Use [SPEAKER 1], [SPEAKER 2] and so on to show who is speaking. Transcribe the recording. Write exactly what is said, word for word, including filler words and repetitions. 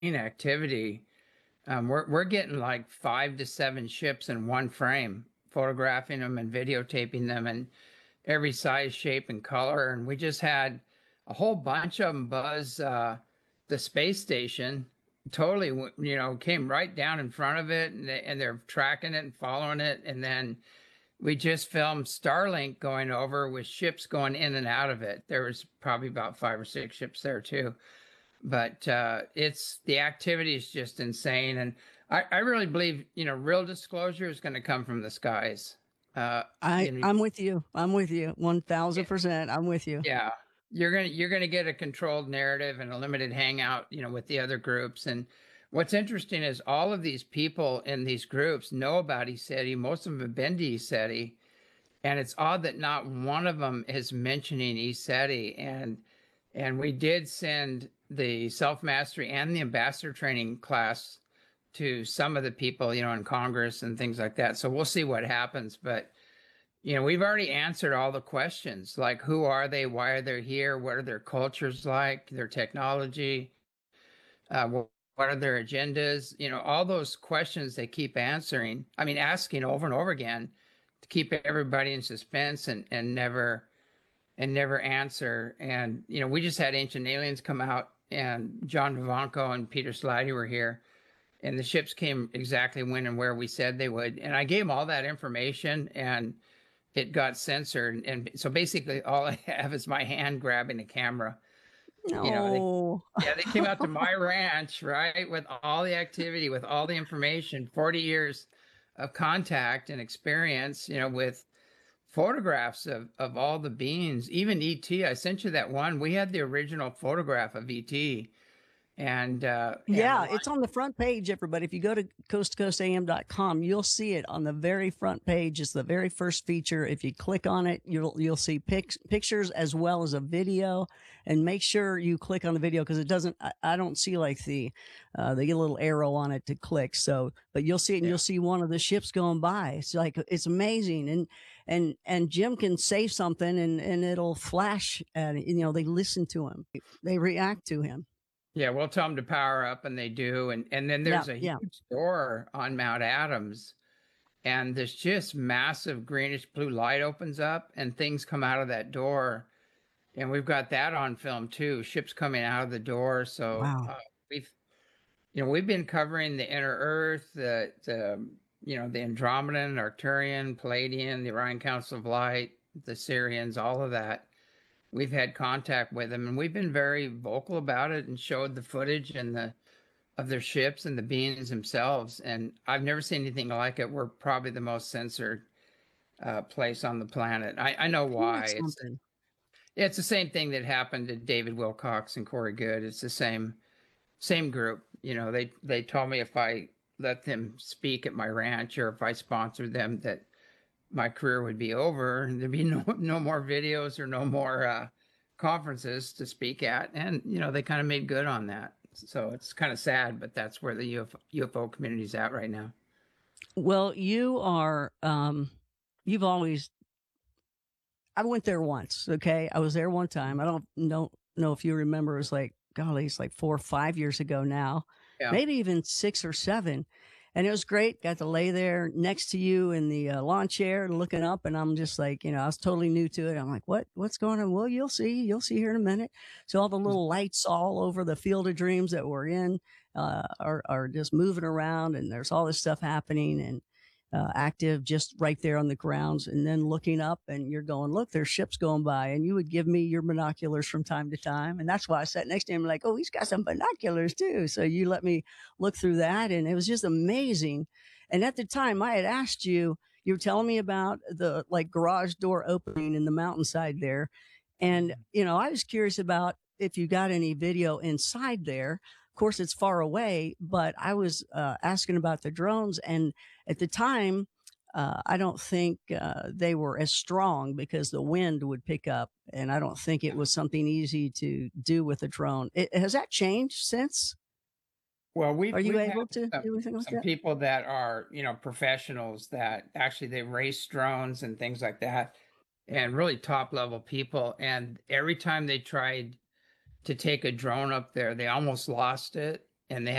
[SPEAKER 1] activity. Um, we're we're getting like five to seven ships in one frame, photographing them and videotaping them in every size, shape, and color. And we just had a whole bunch of them buzz uh, the space station. Totally, you know, came right down in front of it, and, they, and they're tracking it and following it. And then we just filmed Starlink going over with ships going in and out of it. There was probably about five or six ships there too. But uh, it's the activity is just insane, and I, I really believe you know real disclosure is going to come from the skies. Uh,
[SPEAKER 2] I
[SPEAKER 1] you know,
[SPEAKER 2] I'm with you. I'm with you. one thousand percent. I'm with you.
[SPEAKER 1] yeah, you're gonna you're gonna get a controlled narrative and a limited hangout, you know, with the other groups. And what's interesting is all of these people in these groups know about ECETI. Most of them have been to ECETI, and it's odd that not one of them is mentioning ECETI. And and we did send the self mastery and the ambassador training class to some of the people, you know, in Congress and things like that. So we'll see what happens. But you know, we've already answered all the questions like who are they, why are they here, what are their cultures like, their technology, uh, what are their agendas, you know, all those questions they keep answering. I mean, asking over and over again to keep everybody in suspense and, and never and never answer. And, you know, we just had Ancient Aliens come out and John Vivanco and Peter Slady were here. And the ships came exactly when and where we said they would. And I gave them all that information and it got censored. And so basically all I have is my hand grabbing a camera. You know, they,
[SPEAKER 2] No.
[SPEAKER 1] yeah, they came out to my ranch, right, with all the activity, with all the information, forty years of contact and experience, you know, with photographs of, of all the beings, even E T. I sent you that one. We had the original photograph of E T. And uh and
[SPEAKER 2] Yeah,
[SPEAKER 1] the
[SPEAKER 2] it's on the front page, everybody. If you go to coast to coast a m dot com, you'll see it on the very front page. It's the very first feature. If you click on it, you'll you'll see pic- pictures as well as a video. And make sure you click on the video because it doesn't. I, I don't see like the uh, the little arrow on it to click. So, but you'll see it, and
[SPEAKER 1] yeah.
[SPEAKER 2] you'll see one of the ships going by. It's like it's amazing. And and and Jim can say something, and and it'll flash at it. You know, they listen to him. They react to him.
[SPEAKER 1] Yeah, we'll tell them to power up and they do. And and then
[SPEAKER 2] Yeah,
[SPEAKER 1] there's a
[SPEAKER 2] yeah.
[SPEAKER 1] huge door on Mount Adams and this just massive greenish blue light opens up and things come out of that door. And we've got that on film too, ships coming out of the door. So
[SPEAKER 2] Wow.
[SPEAKER 1] uh, we've you know, we've been covering the inner Earth, the the you know, the Andromedan, Arcturian, Palladian, the Orion Council of Light, the Syrians, all of that. We've had contact with them, and we've been very vocal about it and showed the footage and the of their ships and the beings themselves. And I've never seen anything like it. We're probably the most censored uh, place on the planet. I, I know
[SPEAKER 2] Isn't that
[SPEAKER 1] why. It's
[SPEAKER 2] something?
[SPEAKER 1] it's the same thing that happened to David Wilcox and Corey Good. It's the same same group. You know, they they told me if I let them speak at my ranch or if I sponsored them that my career would be over and there'd be no no more videos or no more uh, conferences to speak at. And you know, they kind of made good on that. So it's kind of sad, but that's where the U F O, U F O community is at right now.
[SPEAKER 2] Well, you are, um, you've always, I went there once. Okay. I was there one time. I don't know, know if you remember. It was like, golly, it's like four or five years ago now,
[SPEAKER 1] Yeah.
[SPEAKER 2] maybe even six or seven. And it was great. Got to lay there next to you in the uh, lawn chair looking up. And I'm just like, you know, I was totally new to it. I'm like, what, what's going on? Well, you'll see, you'll see here in a minute. So all the little lights all over the field of dreams that we're in, uh, are, are just moving around and there's all this stuff happening and, uh, active just right there on the grounds and then looking up and you're going, look, there's ships going by. And you would give me your binoculars from time to time. And that's why I sat next to him like, oh, he's got some binoculars too. So you let me look through that. And it was just amazing. And at the time I had asked you, you were telling me about the like garage door opening in the mountainside there. And, you know, I was curious about if you got any video inside there. Of course, it's far away, but I was uh, asking about the drones. And at the time, uh, I don't think uh, they were as strong because the wind would pick up. And I don't think it was something easy to do with a drone. It, has that changed since?
[SPEAKER 1] Well, we've
[SPEAKER 2] Are you
[SPEAKER 1] we've had
[SPEAKER 2] able to
[SPEAKER 1] some,
[SPEAKER 2] do anything like
[SPEAKER 1] some
[SPEAKER 2] that?
[SPEAKER 1] people that are, you know, professionals that actually they race drones and things like that, and really top level people. And every time they tried to take a drone up there, they almost lost it. and they